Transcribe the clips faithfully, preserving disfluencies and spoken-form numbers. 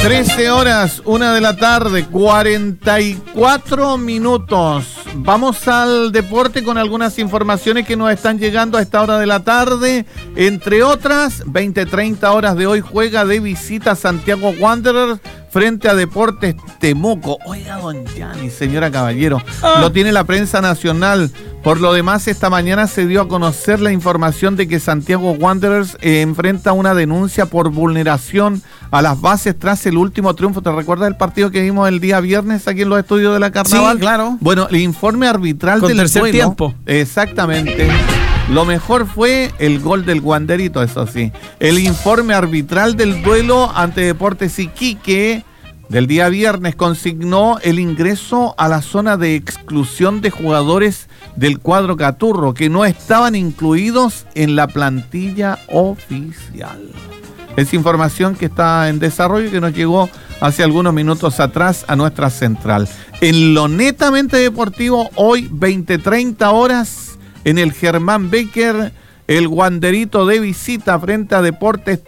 trece horas, una de la tarde, cuarenta y cuatro minutos. Vamos al deporte con algunas informaciones que nos están llegando a esta hora de la tarde. Entre otras, veinte treinta horas de hoy juega de visita Santiago Wanderers frente a Deportes Temuco. Oiga, don Gianni, señora Caballero, ah. lo tiene la prensa nacional. Por lo demás, esta mañana se dio a conocer la información de que Santiago Wanderers eh, enfrenta una denuncia por vulneración a las bases tras el último triunfo. ¿Te recuerdas el partido que vimos el día viernes aquí en los estudios de la Carnaval? Sí, claro. Bueno, el informe arbitral Con del tercer duelo, tiempo. Exactamente. Lo mejor fue el gol del Wanderito, eso sí. El informe arbitral del duelo ante Deportes Iquique del día viernes consignó el ingreso a la zona de exclusión de jugadores del cuadro Caturro que no estaban incluidos en la plantilla oficial. Es información que está en desarrollo y que nos llegó hace algunos minutos atrás a nuestra central. En lo netamente deportivo, hoy veinte treinta horas en el Germán Becker, el Wanderito de visita frente a Deportes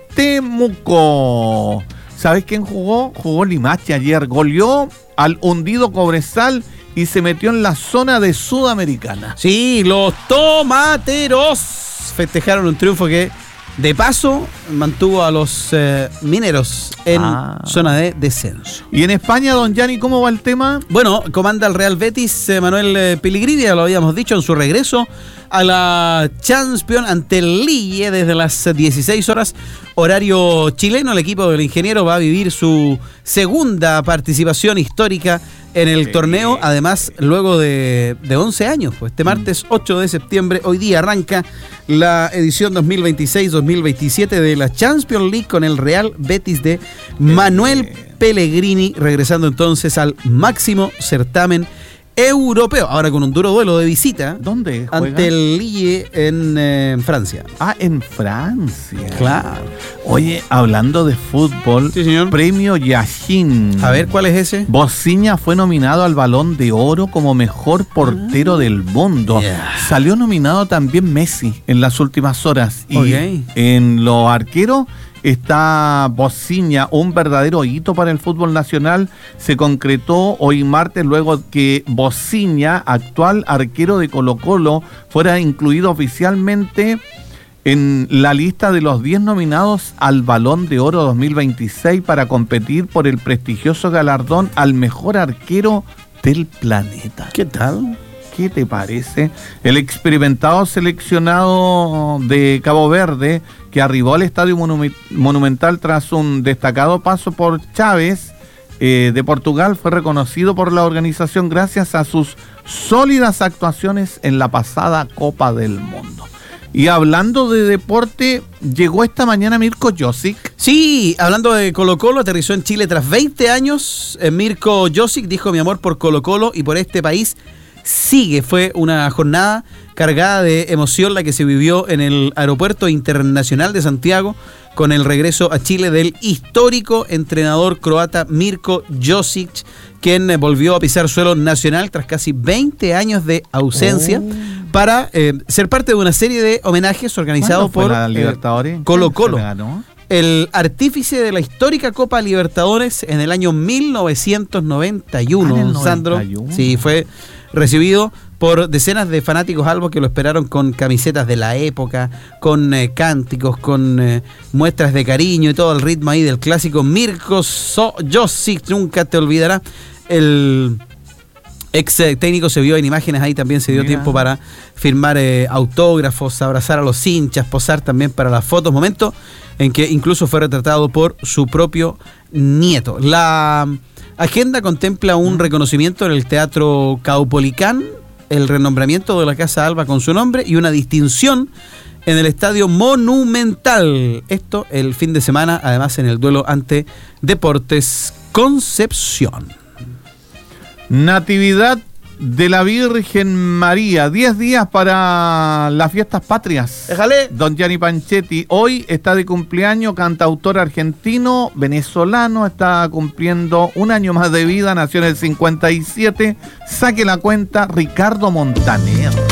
Temuco. ¿Sabes quién jugó? Jugó Limache ayer. Goleó al hundido Cobresal y se metió en la zona de Sudamericana. Sí, los tomateros festejaron un triunfo que, de paso, mantuvo a los eh, mineros en ah. zona de descenso. ¿Y en España, don Gianni, cómo va el tema? Bueno, comanda el Real Betis, eh, Manuel eh, Pellegrini, ya lo habíamos dicho, en su regreso a la Champions ante el Lille desde las dieciséis horas, horario chileno. El equipo del ingeniero va a vivir su segunda participación histórica en el sí. torneo, además luego de, de once años. Pues este martes ocho de septiembre, hoy día arranca la edición dos mil veintiséis dos mil veintisiete de la Champions League con el Real Betis de Manuel Pellegrini, regresando entonces al máximo certamen europeo, ahora con un duro duelo de visita. ¿Dónde juega? Ante el Lille en eh, Francia. Ah, en Francia. Claro. Oye, hablando de fútbol, sí, señor. Premio Yashin. A ver, ¿cuál es ese? Bociña fue nominado al Balón de Oro como mejor portero ah. del mundo. Yeah. Salió nominado también Messi en las últimas horas. Y okay. en los arqueros está Bociña, un verdadero hito para el fútbol nacional. Se concretó hoy martes luego que Bociña, actual arquero de Colo-Colo, fuera incluido oficialmente en la lista de los diez nominados al Balón de Oro dos mil veintiséis para competir por el prestigioso galardón al mejor arquero del planeta. ¿Qué tal? ¿Qué te parece? El experimentado seleccionado de Cabo Verde, que arribó al Estadio Monumental tras un destacado paso por Chávez eh, de Portugal, fue reconocido por la organización gracias a sus sólidas actuaciones en la pasada Copa del Mundo. Y hablando de deporte, llegó esta mañana Mirko Josic. Sí, hablando de Colo-Colo, aterrizó en Chile tras veinte años. Eh, Mirko Josic dijo: mi amor por Colo-Colo y por este país sigue. Fue una jornada cargada de emoción la que se vivió en el Aeropuerto Internacional de Santiago con el regreso a Chile del histórico entrenador croata Mirko Josic, quien volvió a pisar suelo nacional tras casi veinte años de ausencia oh. para eh, ser parte de una serie de homenajes organizados por la Libertadores? Eh, Colo-Colo. El artífice de la histórica Copa Libertadores en el año mil novecientos noventa y uno, ah, noventa y uno. Sandro. Sí, fue recibido por decenas de fanáticos albos que lo esperaron con camisetas de la época, con eh, cánticos, con eh, muestras de cariño y todo el ritmo ahí del clásico Mirko so Josic. Nunca te olvidará. El ex técnico se vio en imágenes ahí, también se dio Mira. tiempo para firmar eh, autógrafos, abrazar a los hinchas, posar también para las fotos, momento en que incluso fue retratado por su propio nieto. La agenda contempla un reconocimiento en el Teatro Caupolicán, el renombramiento de la Casa Alba con su nombre y una distinción en el Estadio Monumental. Esto el fin de semana, además en el duelo ante Deportes Concepción. Natividad de la Virgen María, diez días para las fiestas patrias. Déjale. Don Gianni Panchetti, hoy está de cumpleaños, cantautor argentino, venezolano, está cumpliendo un año más de vida, nació en el cincuenta y siete, saque la cuenta, Ricardo Montaner.